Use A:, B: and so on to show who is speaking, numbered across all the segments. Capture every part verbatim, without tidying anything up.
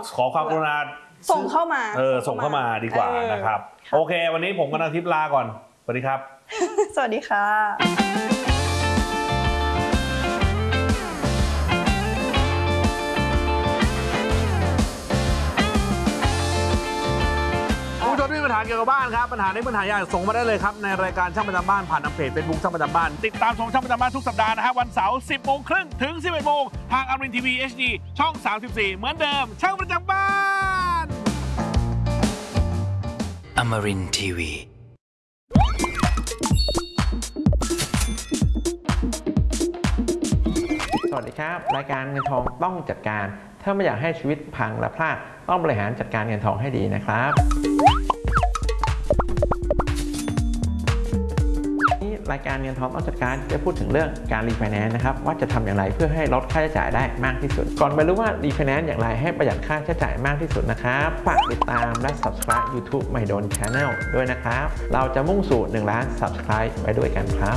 A: ขอความกรุณา
B: ส่งเข้ามา
A: เออส่งเข้ามาดีกว่านะครับโอเควันนี้ผมกับนางทิพย์ลาก่อนสวัสดีครับ
B: สวัสดีค่ะ
A: ปัญหาเกี่ยวกับบ้านครับปัญหาในปัญหาใหญ่ส่งมาได้เลยครับในรายการช่างประจำบ้านผ่านทางเพจเฟซบุ๊กช่างประจำบ้านติดตามชมช่างประจำบ้านทุกสัปดาห์นะครับวันเสาร์สิบโมงครึ่งถึงสิบเอ็ดโมงทางอมรินทร์ทีวี เอช ดี ช่องสามสิบสี่เหมือนเดิมช่างประจำบ้าน
C: อมรินทร์ทีวี
D: สวัสดีครับรายการเงินทองต้องจัดการถ้าไม่อยากให้ชีวิตพังและพลาดต้องบริหารจัดการเงินทองให้ดีนะครับรายการเงินทองต้องจัดการจะพูดถึงเรื่องการรีไฟแนนซ์นะครับว่าจะทำอย่างไรเพื่อให้ลดค่าใช้จ่ายได้มากที่สุดก่อนไปรู้ว่ารีไฟแนนซ์อย่างไรให้ประหยัดค่าใช้จ่ายมากที่สุดนะครับฝากติดตามและ Subscribe YouTube ไม่โดน Channel ด้วยนะครับเราจะมุ่งสู่หนึ่งล้าน Subscribe ไว้ด้วยกันครับ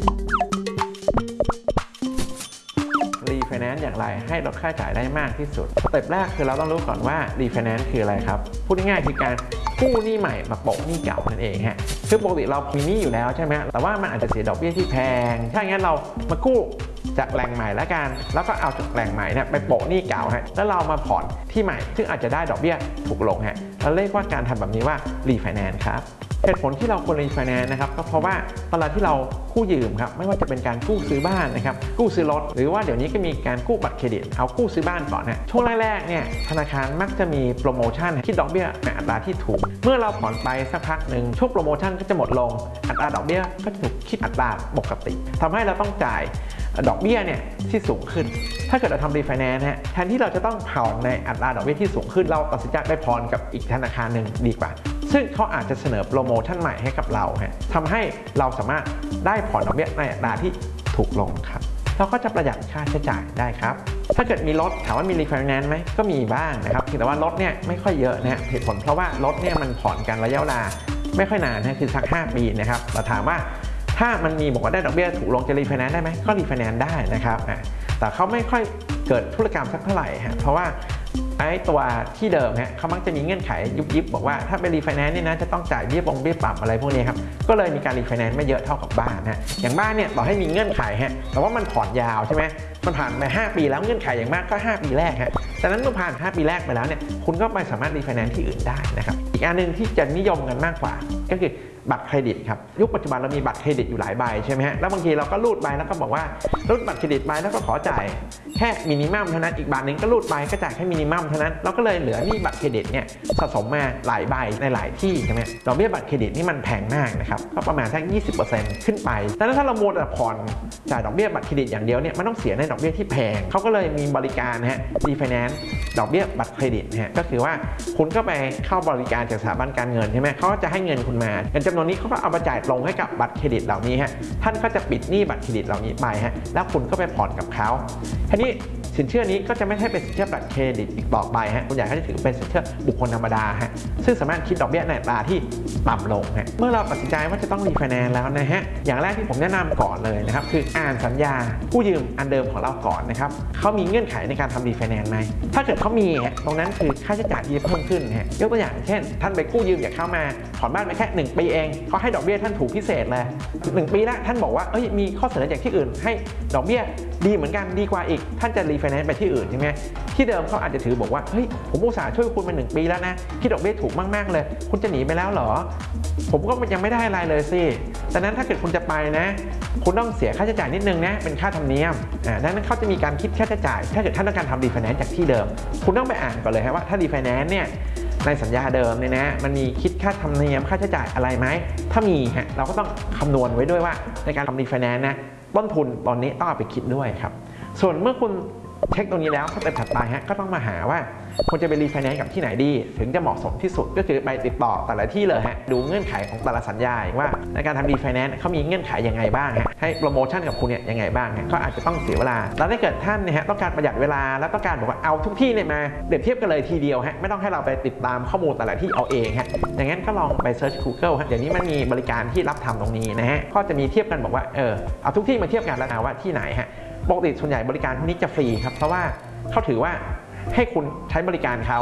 D: รีไฟแนนซ์อย่างไรให้ลดค่าใช้จ่ายได้มากที่สุดสเต็ปแรกคือเราต้องรู้ก่อนว่ารีไฟแนนซ์คืออะไรครับพูดง่ายๆคือการกู้หนี้ใหม่มาโปะหนี้เก่านั่นเองฮะคือปกติเรามีหนี้อยู่แล้วใช่ไหมแต่ว่ามันอาจจะเสียดอกเบี้ยที่แพงถ้าอย่างนั้นเรามากู้จากแหล่งใหม่แล้วกันแล้วก็เอาจากแหล่งใหม่เนี่ยไปโปะหนี้เก่าฮะแล้วเรามาผ่อนที่ใหม่ซึ่งอาจจะได้ดอกเบี้ยถูกลงฮะเราเรียกว่าการทำแบบนี้ว่ารีไฟแนนซ์ครับเหตุผลที่เราควรรีไฟแนนซ์นะครับก็เพราะว่าเวลาที่เรากู้ยืมครับไม่ว่าจะเป็นการกู้ซื้อบ้านนะครับกู้ซื้อรถหรือว่าเดี๋ยวนี้ก็มีการกู้บัตรเครดิตเอากู้ซื้อบ้านก่อนนะช่วงแรกๆเนี่ยธนาคารมักจะมีโปรโมชั่นคิดดอกเบี้ยในอัตราที่ถูกเมื่อเราผ่อนไปสักพักหนึ่งช่วงโปรโมชั่นก็จะหมดลงอัตราดอกเบี้ยก็จะถูกคิดอัตราปกติทำให้เราต้องจ่ายดอกเบี้ยเนี่ยที่สูงขึ้นถ้าเกิดเราทำรีไฟแนนซ์ฮะแทนที่เราจะต้องผ่อนในอัตราดอกเบี้ยที่สูงขึ้นเราตัดสินใจไปผ่อนกับอีกธนาคารหนึ่งดีกว่าซึ่งเขาอาจจะเสนอโปรโมชั่นใหม่ให้กับเราฮะทำให้เราสามารถได้ผ่อนดอกเบี้ยในอัตราที่ถูกลงครับเราก็จะประหยัดค่าใช้จ่ายได้ครับถ้าเกิดมีรถถามว่ามีรีไฟแนนซ์ไหมก็มีบ้างนะครับแต่ว่ารถเนี่ยไม่ค่อยเยอะนะเหตุผลเพราะว่ารถเนี่ยมันผ่อนกันระยะเวลาไม่ค่อยนานนะคือสักห้าปีนะครับแต่ถามว่าถ้ามันมีบอกว่าได้ดอกเบี้ยถูกลงจะรีไฟแนนซ์ได้ไหมก็รีไฟแนนซ์ได้นะครับแต่เขาไม่ค่อยเกิดธุรกรรมสักเท่าไหร่ฮะเพราะว่าไอ้ตัวที่เดิมฮะเขามักจะมีเงื่อนไขยุบยิบบอกว่าถ้าเป็นรีไฟแนนซ์เนี่ยนะจะต้องจ่ายเบี้ยปงเบี้ยปรับอะไรพวกนี้ครับก็เลยมีการรีไฟแนนซ์ไม่เยอะเท่ากับบ้านฮะอย่างบ้านเนี่ยต่อให้มีเงื่อนไขฮะแต่ว่ามันผ่อนยาวใช่ไหมมันผ่านไปห้าปีแล้วเงื่อนไขอย่างมากก็ห้าปีแรกฮะแต่นั้นเมื่อผ่านห้าปีแรกไปแล้วเนี่ยคุณก็ไม่สามารถรีไฟแนนซ์ที่อื่นได้นะครับอีกอันนึงที่จะนิยมกันมากกว่าก็คือบัตรเครดิตครับยุคปัจจุบันเรามีบัตรเครดิตอยู่หลายใบใช่ไหมฮะแล้วบางทีเราก็รูดใบแล้วก็บอกว่ารูดบัตรเครดิตใบแล้วก็ขอจ่ายแค่มินิมัมเท่านั้นอีกบัตรหนึ่งก็รูดใบก็จ่ายแค่มินิมัมเท่านั้นเราก็เลยเหลือหนี้บัตรเครดิตเนี่ยสะสมมาหลายใบในหลายที่ใช่ไหมดอกเบี้ยบัตรเครดิตนี่มันแพงมากนะครับก็ประมาณสัก ยี่สิบเปอร์เซ็นต์ ขึ้นไปแต่ถ้าเราโมดแต่ผ่อนจ่ายดอกเบี้ยบัตรเครดิตอย่างเดียวเนี่ยมันต้องเสียในดอกเบี้ยที่แพงเขาก็เลยมีบริการนะฮะรีไฟแนนซ์ดอกเบี้ยบัตรเครดิตนะฮะก็คือว่าคุณก็ไปเข้าบริการจากสถาบันการเงินใช่ไหมเขาก็จะให้เงินคุณมาเงินจำนวนนี้เขาก็เอามาจ่ายตรงให้กับบัตรเครดิตเหล่านี้ฮะท่านก็จะปิดหนี้บัตรเครดิตเหล่านี้ไปฮะแล้วคุณก็ไปผ่อนกับเขาทีนี้สินเชื่อนี้ก็จะไม่ใช่เป็นสินเชื่อบัตรเครดิตอีกต่อไปฮะคุณใหญ่ก็จะถือเป็นสินเชื่อบุคคลธรรมดาฮะซึ่งสามารถคิดดอกเบี้ยในอัตราที่ต่ำลงฮะเมื่อเราตัดสินใจว่าจะต้องรีไฟแนนซ์แล้วนะฮะอย่างแรกที่ผมแนะนำก่อนเลยนะครับคืออ่านสัญญากู้ยืมอันเดิมของเราก่อนนะครับเขามีเงื่อนไขในการทำรีไฟแนนซ์ไหมถ้าเกิดเขามีฮะตรงนั้นคือค่าใช้จ่ายที่จะเพิ่มขึ้นฮะยกตัวอย่างเช่นท่านไปกู้ยืมจากเขามาผ่อนบ้านไปแค่หนึ่งปีเองเขาให้ดอกเบี้ยท่านถูกพิเศษเลยหนึ่งปีแล้วท่านบอกว่าเอ้ยมีข้อเสนอจากที่อื่นให้ดอกเบี้ยดีเหมือนกันดีกว่าอีกท่านจะรีไฟแนนซ์ไปที่อื่นใช่ไหมที่เดิมเขาอาจจะถือบอกว่าเฮ้ยผมอุตส่าห์ช่วยคุณมาหนึ่งปีแล้วนะคิดดอกเบี้ยถูกมากๆเลยคุณจะหนีไปแล้วเหรอผมก็ยังไม่ได้อะไรเลยสิดังนั้นถ้าเกิดคุณจะไปนะคุณต้องเสียค่าใช้จ่ายนิดนึงนะเป็นค่าธรรมเนียมอ่าดังนั้นเขาจะมีการคิดค่าใช้จ่ายถ้าเกิดท่านต้องการทำรีไฟแนนซ์จากที่เดิมคุณต้องไปอ่านก่อนเลยว่าถ้ารีไฟแนนซ์เนี่ยในสัญญาเดิมเนี่ยนะมันมีคิดค่าธรรมเนียมค่าใช้จ่ายอะไรไหมถ้ามีฮะเราก็ต้องคำนวณไว้ด้วยว่าในการทำรีไฟแนนซ์นะต้นทุนตอนนี้ต้องเอาไปคิดด้วยครับส่วนเมื่อคุณเช็คตรงนี้แล้วสเต็ปถัดไปฮะก็ต้องมาหาว่าควรจะไปรีไฟแนนซ์กับที่ไหนดีถึงจะเหมาะสมที่สุดก็คือไปติดต่อแต่ละที่เลยฮะดูเงื่อนไขของแต่ละสัญญาว่าในการทำรีไฟแนนซ์เขามีเงื่อนไขยังไงบ้างฮะให้โปรโมชั่นกับคุณเนี่ยยังไงบ้างฮะก็อาจจะต้องเสียเวลาแล้วถ้าเกิดท่านเนี่ยฮะต้องการประหยัดเวลาแล้วต้องการบอกว่าเอาทุกที่เนี่ยมาเปรียบเทียบกันเลยทีเดียวฮะไม่ต้องให้เราไปติดตามข้อมูลแต่ละที่เอาเองฮะอย่างนั้นก็ลองไปเซิร์ช Google ฮะเดี๋ยวนี้มันมีบริการที่รับทำตรงนี้นะฮะก็จะมีเทียบกันบอกว่าเออเอาทุกที่มาเทียบกันแล้วนะว่าที่ไหนฮะปกติส่วนใหญ่บริการพวกนี้จะฟรีครับเพราะว่าเขาถือว่าให้คุณใช้บริการเขา